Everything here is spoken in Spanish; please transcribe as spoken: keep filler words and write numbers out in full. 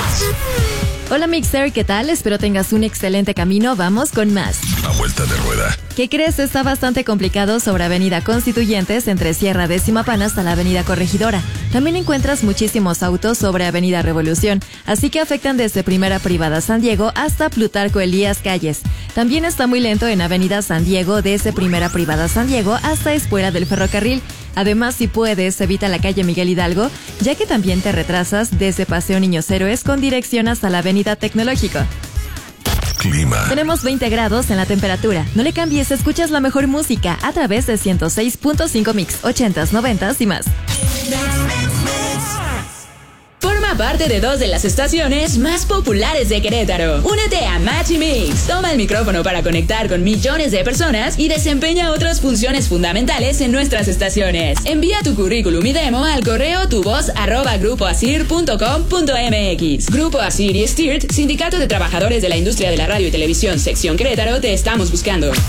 Hola Mixer, ¿qué tal? Espero tengas un excelente camino. Vamos con más. A vuelta de rueda. ¿Qué crees? Está bastante complicado sobre Avenida Constituyentes entre Sierra Décima Pan hasta la Avenida Corregidora. También encuentras muchísimos autos sobre Avenida Revolución, así que afectan desde Primera Privada San Diego hasta Plutarco Elías Calles. También está muy lento en Avenida San Diego desde Primera Privada San Diego hasta Espuela del Ferrocarril. Además, si puedes, evita la calle Miguel Hidalgo, ya que también te retrasas desde Paseo Niños Héroes con dirección hasta la Avenida Tecnológico. Clima. Tenemos veinte grados en la temperatura. No le cambies, escuchas la mejor música a través de ciento seis punto cinco Mix, ochentas, noventas y más. Forma parte de dos de las estaciones más populares de Querétaro. Únete a Match y Mix. Toma el micrófono para conectar con millones de personas y desempeña otras funciones fundamentales en nuestras estaciones. Envía tu currículum y demo al correo tuvoz arroba grupoasir punto com punto mx. Grupo Asir y Stirt, Sindicato de Trabajadores de la Industria de la Radio y Televisión, Sección Querétaro, te estamos buscando.